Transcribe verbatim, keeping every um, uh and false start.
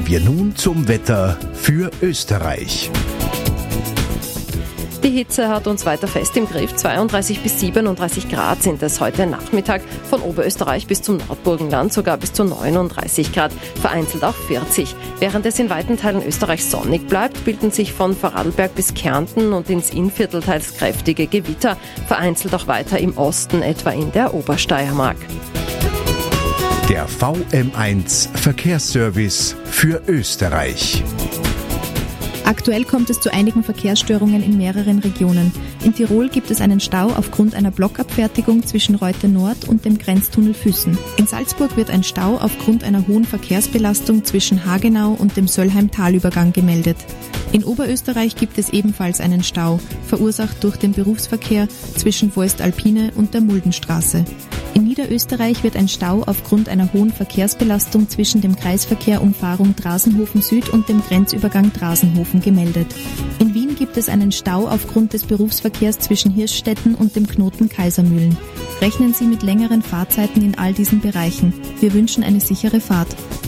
wir nun zum Wetter für Österreich. Die Hitze hat uns weiter fest im Griff. zweiunddreißig bis siebenunddreißig Grad sind es heute Nachmittag. Von Oberösterreich bis zum Nordburgenland sogar bis zu neununddreißig Grad, vereinzelt auch vierzig. Während es in weiten Teilen Österreichs sonnig bleibt, bilden sich von Vorarlberg bis Kärnten und ins Innviertel teils kräftige Gewitter, vereinzelt auch weiter im Osten, etwa in der Obersteiermark. Der V M eins Verkehrsservice für Österreich. Aktuell kommt es zu einigen Verkehrsstörungen in mehreren Regionen. In Tirol gibt es einen Stau aufgrund einer Blockabfertigung zwischen Reute Nord und dem Grenztunnel Füssen. In Salzburg wird ein Stau aufgrund einer hohen Verkehrsbelastung zwischen Hagenau und dem Söllheim-Talübergang gemeldet. In Oberösterreich gibt es ebenfalls einen Stau, verursacht durch den Berufsverkehr zwischen Voest-Alpine und der Muldenstraße. In Niederösterreich wird ein Stau aufgrund einer hohen Verkehrsbelastung zwischen dem Kreisverkehr Umfahrung Drasenhofen Süd und dem Grenzübergang Drasenhofen gemeldet. In Wien gibt es einen Stau aufgrund des Berufsverkehrs zwischen Hirschstetten und dem Knoten Kaisermühlen. Rechnen Sie mit längeren Fahrzeiten in all diesen Bereichen. Wir wünschen eine sichere Fahrt.